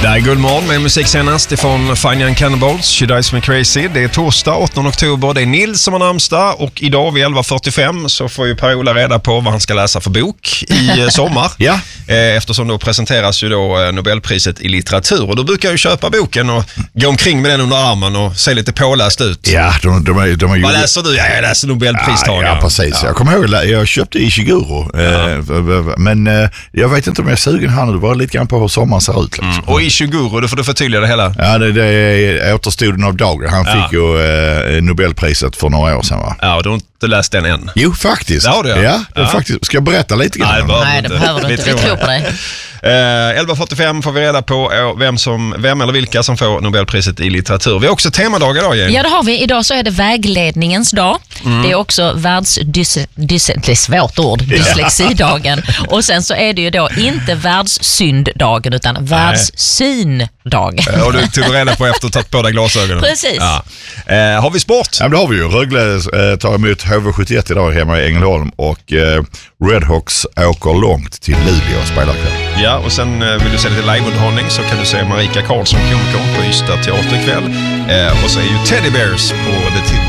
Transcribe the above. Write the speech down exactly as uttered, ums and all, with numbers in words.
Det är Guldmorgon med musik senast ifrån Fine Young Cannibals, She Dies Me Crazy. Det är torsdag åttonde oktober, det är Nils som har namnsdag och idag vid elva fyrtiofem så får ju Per-Ola reda på vad han ska läsa för bok i sommar. Ja. Eftersom då presenteras ju då Nobelpriset i litteratur och då brukar jag ju köpa boken och gå omkring med den under armen och se lite påläst ut. Ja, de, de, de, de Vad gjorde... läser du? Ja, jag läser Nobelpristagare. Ja, ja, precis. Ja. Jag kommer ihåg, jag köpte Ishiguro. Ja. Eh, men eh, jag vet inte om jag är sugen här nu. Det var lite grann på hur sommaren ser ut. Liksom. Mm. Och Ishiguro, då får du förtydliga det hela. Ja, det, det är återstoden av dagen. Han ja. fick ju eh, Nobelpriset för några år sedan, va? Ja, och du har inte läst den än. Jo, faktiskt. Det har du, ja. Ja, ja. Faktiskt. Ska jag berätta lite grann? Nej, det, Nej, det behöver du inte. Vi tror på dig. Uh, elva fyrtiofem får vi reda på vem, som, vem eller vilka som får Nobelpriset i litteratur. Vi har också temadagar idag, Jane. Ja, det har vi. Idag så är det vägledningens dag. Mm. Det är också världsdys... Dys, det är svårt ord. Dyslexidagen. Och sen så är det ju då inte världssynddagen utan världssyndag. Uh, och du tog reda på efter att ha tagit på dig glasögonen. Precis. Ja. Uh, har vi sport? Ja, det har vi ju. Rögle uh, tar emot H V sjuttioett idag hemma i Ängelholm och uh, Redhawks åker långt till Luleå och spelar kväll. Ja, och sen eh, vill du se lite liveunderhållning så kan du se Marika Karlsson komiker på Ystad teater ikväll. Eh, och så är ju Teddy Bears på The Tivoli.